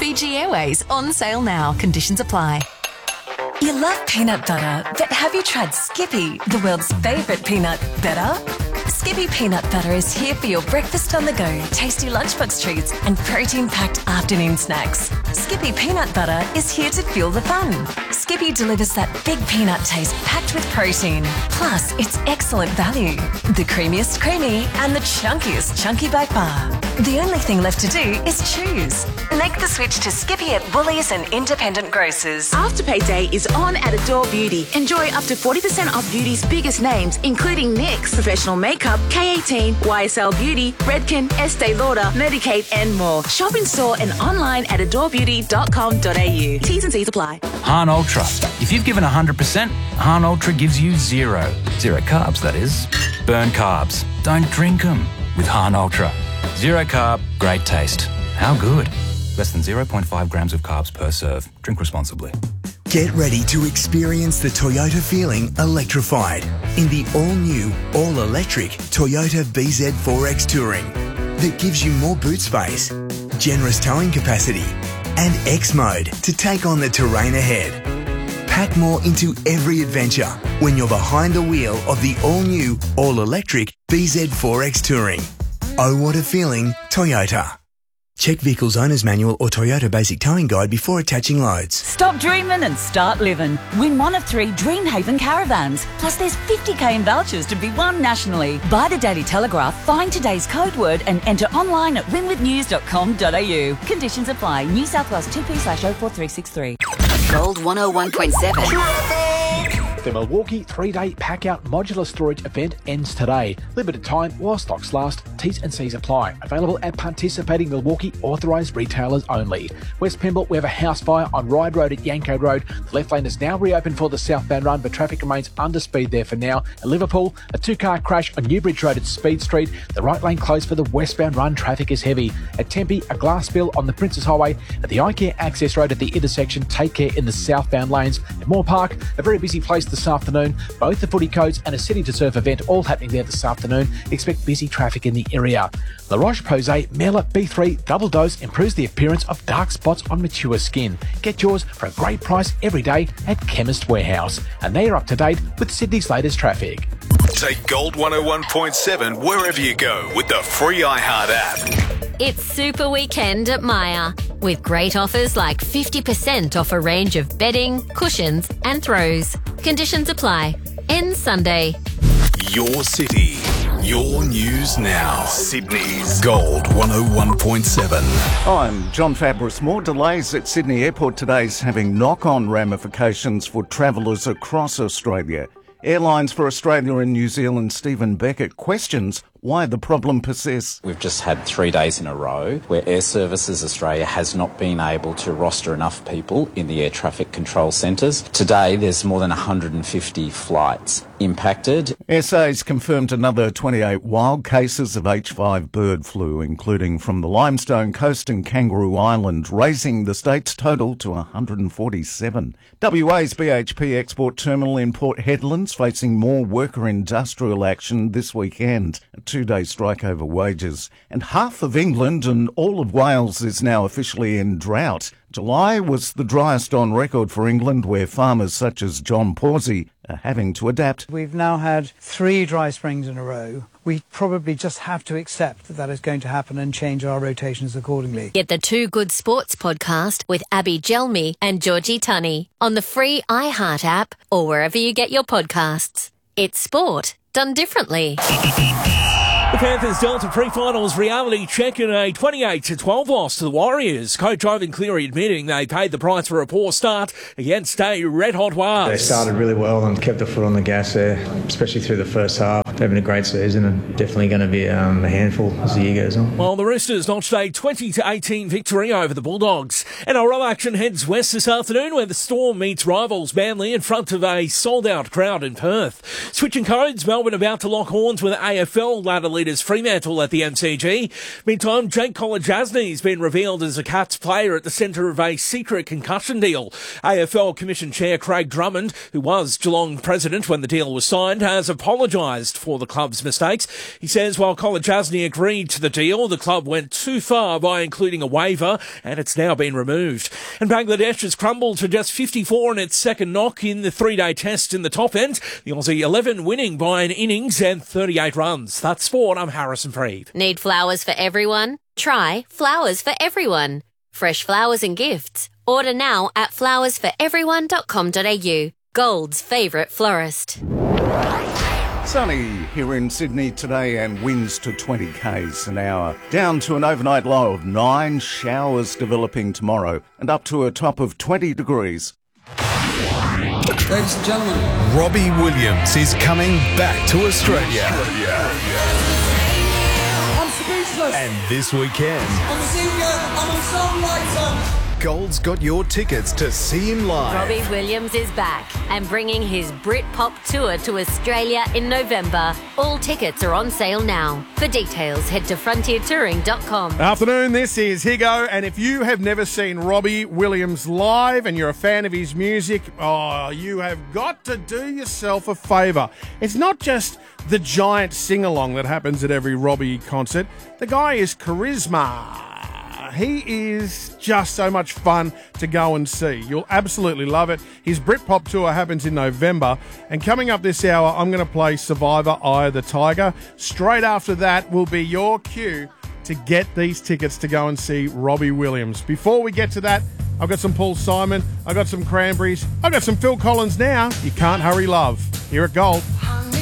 Fiji Airways, on sale now. Conditions apply. You love peanut butter, but have you tried Skippy, the world's favourite peanut butter? Skippy peanut butter is here for your breakfast on the go, tasty lunchbox treats and protein-packed afternoon snacks. Skippy peanut butter is here to fuel the fun. Skippy delivers that big peanut taste packed with protein. Plus, it's excellent value. The creamiest creamy and the chunkiest chunky by far. The only thing left to do is choose. Make the switch to Skippy at Woolies and independent grocers. Afterpay Day is on at Adore Beauty. Enjoy up to 40% off beauty's biggest names, including NYX, Professional Makeup, K18, YSL Beauty, Redken, Estee Lauder, Medicaid and more. Shop in store and online at adorebeauty.com.au. T's and C's apply. Han Ultra. If you've given 100%, Han Ultra gives you zero. Zero carbs, that is. Burn carbs. Don't drink them with Han Ultra. Zero carb, great taste. How good? Less than 0.5 grams of carbs per serve. Drink responsibly. Get ready to experience the Toyota feeling electrified in the all-new, all-electric Toyota BZ4X Touring that gives you more boot space, generous towing capacity and X mode to take on the terrain ahead. Pack more into every adventure when you're behind the wheel of the all-new, all-electric BZ4X Touring. Oh, what a feeling, Toyota. Check Vehicle's Owner's Manual or Toyota Basic Towing Guide before attaching loads. Stop dreaming and start living. Win one of 3 Dreamhaven caravans. Plus there's 50k in vouchers to be won nationally. Buy the Daily Telegraph, find today's code word and enter online at winwithnews.com.au. Conditions apply. New South Wales 2P/04363. Gold 101.7. The Milwaukee 3-day pack-out modular storage event ends today. Limited time while stocks last. T's and C's apply. Available at participating Milwaukee authorised retailers only. West Pymble, we have a house fire on Ryde Road at Yanco Road. The left lane is now reopened for the southbound run, but traffic remains under speed there for now. At Liverpool, a 2-car crash on Newbridge Road at Speed Street. The right lane closed for the westbound run. Traffic is heavy. At Tempe, a glass spill on the Princes Highway. At the iCare access road at the intersection, take care in the southbound lanes. At Moore Park, a very busy place this afternoon. Both the footy codes and a City to Surf event all happening there this afternoon. Expect busy traffic in the area. La Roche-Posay Merla B3 Double Dose improves the appearance of dark spots on mature skin. Get yours for a great price every day at Chemist Warehouse. And they are up to date with Sydney's latest traffic. Take Gold 101.7 wherever you go with the free iHeart app. It's Super Weekend at Myer, with great offers like 50% off a range of bedding, cushions and throws. Conditions apply. Ends Sunday. Your city, your news now. Sydney's Gold 101.7. I'm John Fabris. More delays at Sydney Airport today is having knock-on ramifications for travellers across Australia. Airlines for Australia and New Zealand Stephen Beckett questions why the problem persists. We've just had 3 days in a row where Air Services Australia has not been able to roster enough people in the air traffic control centres. Today, there's more than 150 flights impacted. SA's confirmed another 28 wild cases of H5 bird flu, including from the Limestone Coast and Kangaroo Island, raising the state's total to 147. WA's BHP export terminal in Port Hedland's facing more worker industrial action this weekend. A 2-day strike over wages. And half of England and all of Wales is now officially in drought. July was the driest on record for England, where farmers such as John Pawsey are having to adapt. We've now had 3 dry springs in a row. We probably just have to accept that that is going to happen and change our rotations accordingly. Get the Two Good Sports podcast with Abby Gelmi and Georgie Tunney on the free iHeart app or wherever you get your podcasts. It's sport done differently. The Panthers Delta pre-finals reality check in a 28-12 loss to the Warriors. Coach Ivan Cleary admitting they paid the price for a poor start against a red-hot Wars. They started really well and kept the foot on the gas there, especially through the first half. They've been a great season and definitely going to be a handful as the year goes on. While the Roosters notched a 20-18 victory over the Bulldogs. NRL action heads west this afternoon where the Storm meets rivals Manly in front of a sold-out crowd in Perth. Switching codes, Melbourne about to lock horns with AFL ladder leader leaders Fremantle at the MCG. Meantime, Jake Kolodjasny's been revealed as a Cats player at the centre of a secret concussion deal. AFL Commission Chair Craig Drummond, who was Geelong president when the deal was signed, has apologised for the club's mistakes. He says while Kolodjasny agreed to the deal, the club went too far by including a waiver, and it's now been removed. And Bangladesh has crumbled to just 54 in its second knock in the three-day test in the top end. The Aussie 11 winning by an innings and 38 runs. That's sport. I'm Harrison Freed. Need flowers for everyone? Try Flowers for Everyone. Fresh flowers and gifts. Order now at flowersforeveryone.com.au. Gold's favourite florist. Sunny here in Sydney today and winds to 20 k's an hour. Down to an overnight low of 9, showers developing tomorrow and up to a top of 20 degrees. Ladies and gentlemen, Robbie Williams is coming back to Australia. I'm speechless. And this weekend, I'm a singer, I'm a songwriter. Gold's got your tickets to see him live. Robbie Williams is back and bringing his Britpop tour to Australia in November. All tickets are on sale now. For details, head to frontiertouring.com. Afternoon, this is Higo, and if you have never seen Robbie Williams live and you're a fan of his music, you have got to do yourself a favour. It's not just the giant sing-along that happens at every Robbie concert. The guy is charisma. He is just so much fun to go and see. You'll absolutely love it. His Britpop tour happens in November. And coming up this hour, I'm going to play Survivor, Eye of the Tiger. Straight after that will be your cue to get these tickets to go and see Robbie Williams. Before we get to that, I've got some Paul Simon. I've got some Cranberries. I've got some Phil Collins now. You Can't Hurry Love. Here at Gold.